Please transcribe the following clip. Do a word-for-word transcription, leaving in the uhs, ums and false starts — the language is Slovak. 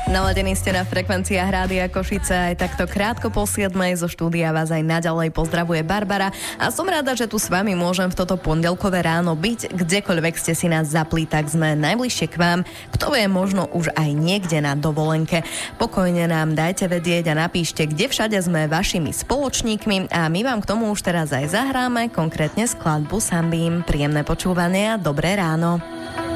Naladení ste na frekvenciách Rádia Košice aj takto krátko po siedmej. Zo štúdia vás aj naďalej pozdravuje Barbara a som rada, že tu s vami môžem v toto pondelkové ráno byť. Kdekoľvek ste si nás zapli, tak sme najbližšie k vám. Kto vie, možno už aj niekde na dovolenke. Pokojne nám dajte vedieť a napíšte, kde všade sme vašimi spoločníkmi a my vám k tomu už teraz aj zahráme, konkrétne skladbu Sunbeam. Príjemné počúvanie a dobré ráno.